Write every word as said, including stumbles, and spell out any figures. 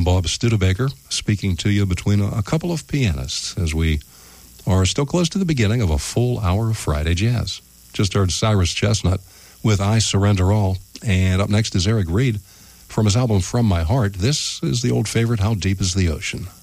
I'm Bob Studebaker, speaking to you between a, a couple of pianists as we are still close to the beginning of a full hour of Friday Jazz. Just heard Cyrus Chestnut with I Surrender All, and up next is Eric Reed from his album From My Heart. This is the old favorite, How Deep is the Ocean?